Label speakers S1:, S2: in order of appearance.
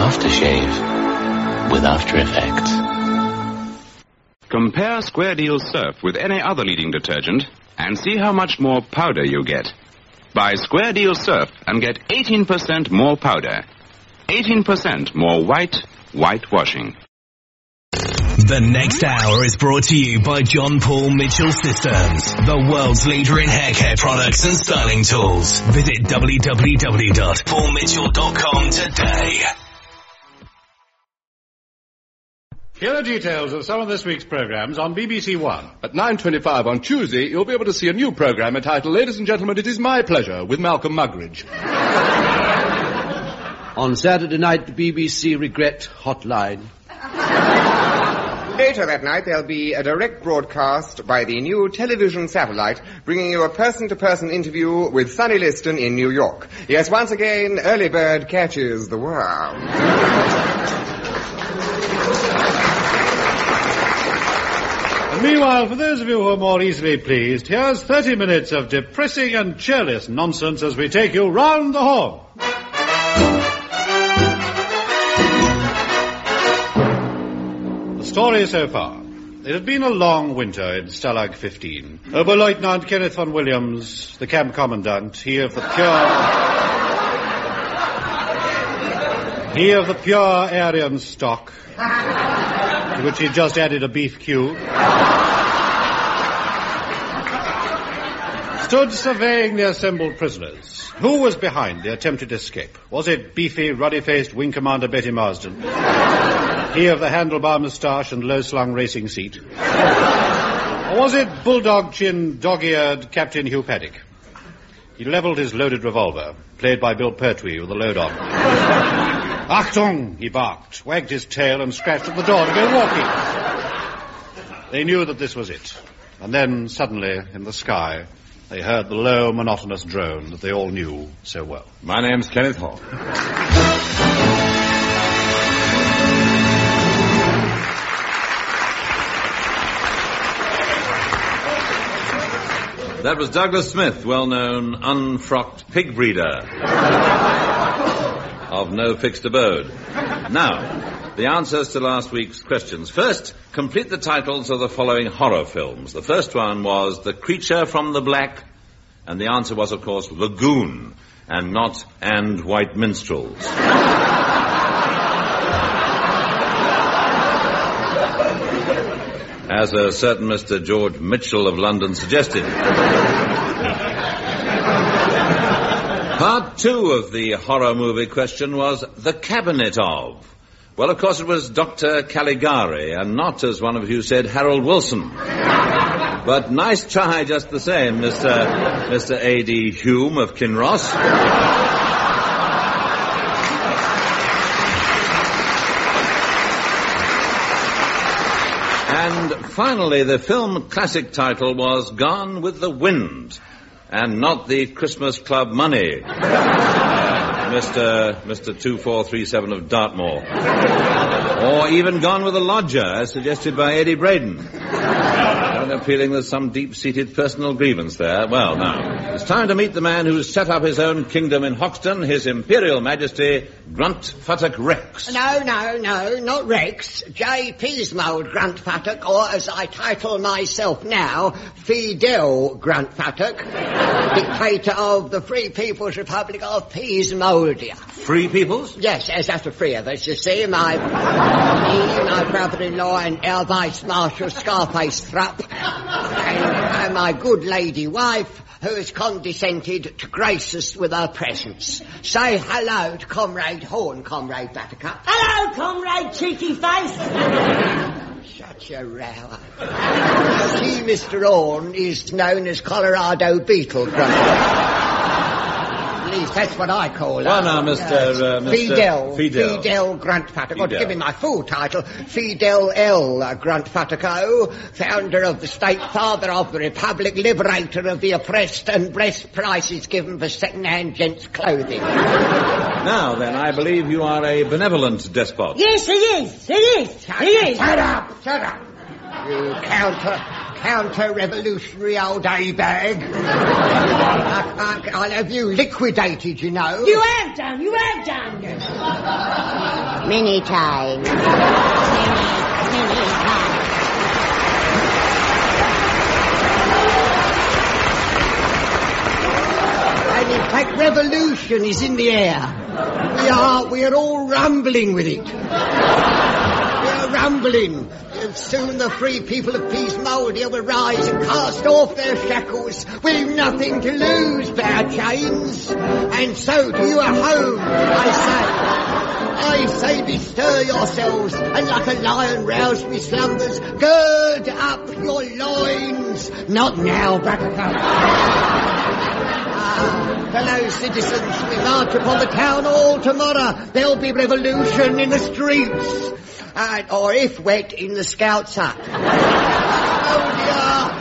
S1: aftershave with After Effects.
S2: Compare Square Deal Surf with any other leading detergent and see how much more powder you get. Buy Square Deal Surf and get 18% more powder. 18% more whitewashing.
S3: The next hour is brought to you by John Paul Mitchell Systems, the world's leader in hair care products and styling tools. Visit www.paulmitchell.com today.
S4: Here are details of some of this week's programmes on BBC One.
S5: At 9:25 on Tuesday, you'll be able to see a new programme entitled Ladies and Gentlemen, It Is My Pleasure, with Malcolm Muggeridge.
S6: On Saturday night, the BBC Regret Hotline.
S7: Later that night, there'll be a direct broadcast by the new television satellite, bringing you a person-to-person interview with Sonny Liston in New York. Yes, once again, early bird catches the worm.
S4: Meanwhile, for those of you who are more easily pleased, here's 30 minutes of depressing and cheerless nonsense as we take you round the horn. The story so far. It had been a long winter in Stalag 15. Oberleutnant Kenneth von Williams, the camp commandant, he of the pure Aryan stock, to which he just added a beef cube, stood surveying the assembled prisoners. Who was behind the attempted escape? Was it beefy, ruddy-faced Wing Commander Betty Marsden, he of the handlebar moustache and low-slung racing seat? Or was it bulldog-chinned, dog-eared Captain Hugh Paddock? He levelled his loaded revolver, played by Bill Pertwee with a load on. Achtung, he barked, wagged his tail and scratched at the door to go walking. They knew that this was it. And then, suddenly, in the sky, they heard the low, monotonous drone that they all knew so well.
S5: My name's Kenneth Hall.
S8: That was Douglas Smith, well-known unfrocked pig breeder of no fixed abode. Now, the answers to last week's questions. First, complete the titles of the following horror films. The first one was The Creature from the Black, and the answer was, of course, Lagoon, and not And White Minstrels. As a certain Mr. George Mitchell of London suggested. Part two of the horror movie question was The Cabinet of. Well, of course, it was Dr. Caligari, and not, as one of you said, Harold Wilson. But nice try just the same, Mr. A.D. Hume of Kinross. And finally, the film classic title was Gone with the Wind, and not the Christmas Club Money, Mr. 2437 of Dartmoor. Or even Gone with the Lodger, as suggested by Eddie Braden. I'm feeling there's some deep-seated personal grievance there. Well, now, it's time to meet the man who's set up his own kingdom in Hoxton, His Imperial Majesty, Gruntfuttock Rex.
S9: No, not Rex. J. Peasmold Gruntfuttock, or as I title myself now, Fidel Gruntfuttock, dictator of the Free People's Republic of Peasmoldia.
S8: Free Peoples?
S9: Yes, that's the three of us, you see. My brother-in-law and our Vice-Marshal Scarface Thrupp, and my good lady wife, who has condescended to grace us with her presence. Say hello to Comrade Horn, Comrade Buttercup.
S10: Hello, Comrade Cheeky Face.
S9: Such a row. See, Mr. Horn is known as Colorado Beetle Grunt. At least that's what I call her.
S8: Well, now, Mr.
S9: Fidel Gruntfuttock. Well, to give me my full title, Fidel L. Gruntfuttock, founder of the state, father of the republic, liberator of the oppressed, and breast prices given for second-hand gents' clothing.
S8: Now, then, I believe you are a benevolent despot.
S10: Yes, he is.
S9: Shut up. You counter-revolutionary old A-bag. I'll have you liquidated, you know.
S10: You have done. Many times. Many times.
S9: And in fact, revolution is in the air. We are all rumbling with it. We are rumbling. And soon the free people of Peasmoldia will rise and cast off their shackles with nothing to lose but our chains. And so to you at home, I say bestir yourselves, and like a lion roused from his slumbers, gird up your loins. Not now, Buttercup. Fellow citizens, we march upon the town hall tomorrow. There'll be revolution in the streets. Or if wet, in the Scouts' hut. Oh dear.